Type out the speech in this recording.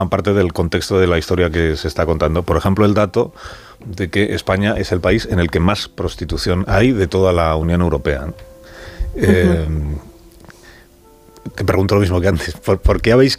parte del contexto de la historia que se está contando. Por ejemplo, el dato de que España es el país en el que más prostitución hay de toda la Unión Europea, ¿no? Te pregunto lo mismo que antes. ¿Por qué habéis